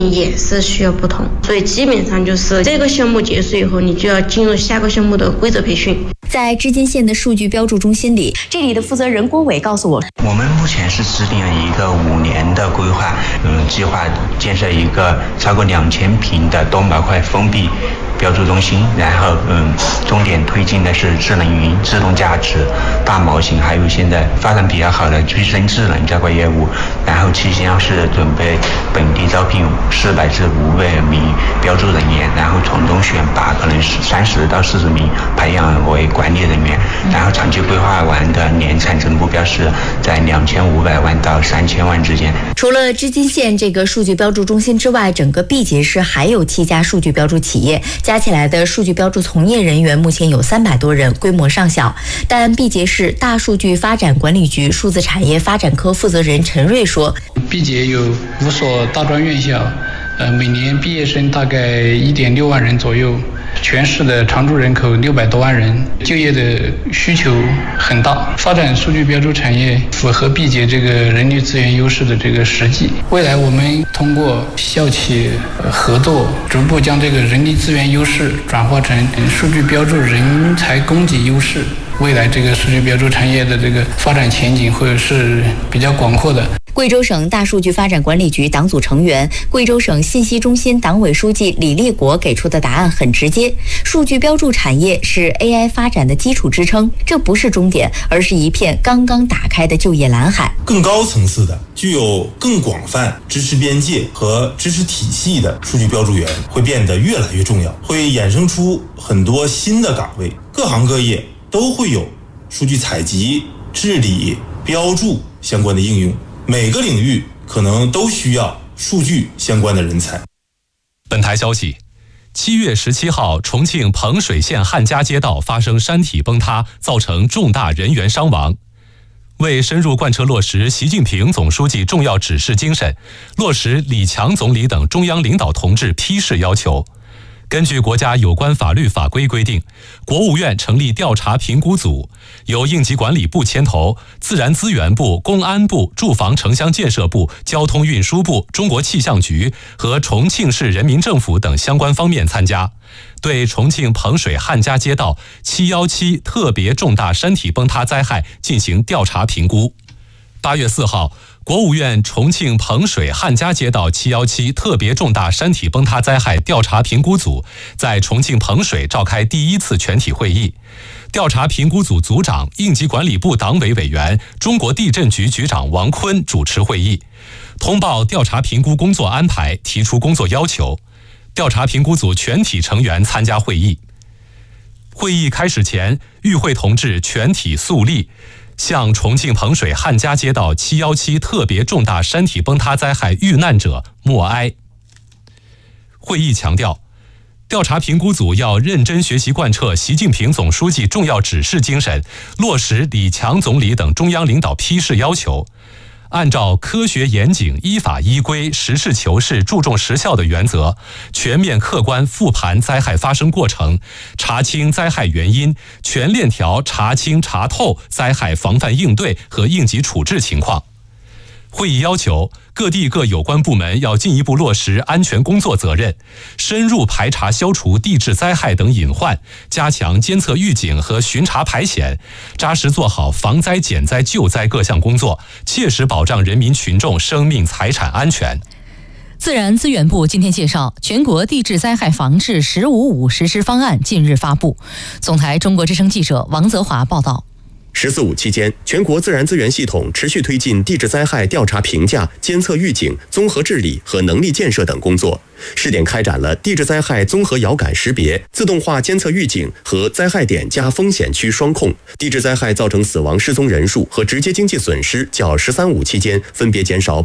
也是需要不同，所以基本上就是这个项目结束以后，你就要进入下个项目的规则培训。 在织金县的数据标注中心里，这里的负责人郭伟告诉我， 我们目前是制定了一个5年的规划，计划建设一个超过2000平的多模块封闭标注中心，然后重点推进的是智能云、自动驾驶、大模型，还有现在发展比较好的具身智能交关业务。然后期间是准备本地招聘400至500名标注人员，然后从中选拔可能30到40名培养为管理人员。然后长期规划完的年产值目标是在2500万到3000万之间。 除了织金县这个数据标注中心之外，整个毕节市还有7家数据标注企业，加起来的数据标注从业人员目前有300多人，规模尚小。但毕节市大数据发展管理局数字产业发展科负责人陈瑞说， 毕节有5所大专院校，每年毕业生大概1.6万人左右，全市的常住人口600多万人，就业的需求很大。发展数据标注产业符合毕节这个人力资源优势的这个实际。未来我们通过校企合作，逐步将这个人力资源优势转化成数据标注人才供给优势。未来这个数据标注产业的这个发展前景会是比较广阔的。 贵州省大数据发展管理局党组成员、贵州省信息中心党委书记李立国给出的答案很直接：数据标注产业是 AI 发展的基础支撑，这不是终点，而是一片刚刚打开的就业蓝海。 更高层次的、具有更广泛知识边界和知识体系的数据标注员会变得越来越重要，会衍生出很多新的岗位，各行各业都会有数据采集、治理、标注相关的应用。每个领域可能都需要数据相关的人才。 本台消息，7月17号，重庆彭水县汉家街道发生山体崩塌，造成重大人员伤亡。为深入贯彻落实习近平总书记重要指示精神，落实李强总理等中央领导同志批示要求，根据国家有关法律法规规定，国务院成立调查评估组，由应急管理部牵头，自然资源部、公安部、住房城乡建设部、交通运输部、中国气象局和重庆市人民政府等相关方面参加，对重庆彭水汉家街道717特别重大山体崩塌灾害进行调查评估。8月4号，国务院重庆彭水汉家街道717特别重大山体崩塌灾害调查评估组在重庆彭水召开第1次全体会议。调查评估组组长、应急管理部党委委员、中国地震局局长王坤主持会议，通报调查评估工作安排，提出工作要求。调查评估组全体成员参加会议。会议开始前，与会同志全体肃立，向重庆彭水汉家街道717特别重大山体崩塌灾害遇难者默哀。会议强调，调查评估组要认真学习贯彻习近平总书记重要指示精神，落实李强总理等中央领导批示要求，按照科学严谨、依法依规、实事求是、注重实效的原则，全面客观复盘灾害发生过程，查清灾害原因，全链条查清查透灾害防范应对和应急处置情况。会议要求各地各有关部门要进一步落实安全工作责任，深入排查消除地质灾害等隐患，加强监测预警和巡查排险，扎实做好防灾减灾救灾各项工作，切实保障人民群众生命财产安全。 自然资源部今天介绍，全国地质灾害防治“15.5”实施方案近日发布。总台中国之声记者王泽华报道。 “14.5”期间，全国自然资源系统持续推进地质灾害调查评价、监测预警、综合治理和能力建设等工作，试点开展了地质灾害综合遥感识别、自动化监测预警和灾害点加风险区双控。地质灾害造成死亡失踪人数和直接经济损失较“13.5”期间分别减少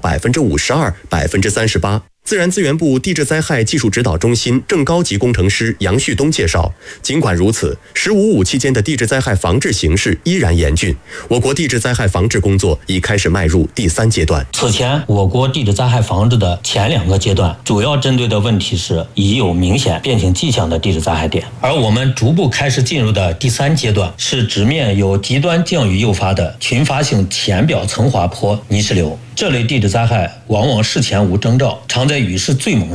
52%、38%。自然资源部地质灾害技术指导中心正高级工程师杨旭东介绍，尽管如此，“15.5”期间的地质灾害防治形势依然严峻，我国地质灾害防治工作已开始迈入第3阶段。 此前，我国地质灾害防治的前2个阶段，主要针对的问题是已有明显变形迹象的地质灾害点，而我们逐步开始进入的第3阶段，是直面由极端降雨诱发的群发性浅表层滑坡泥石流。这类地质灾害往往事前无征兆，常在在雨势最猛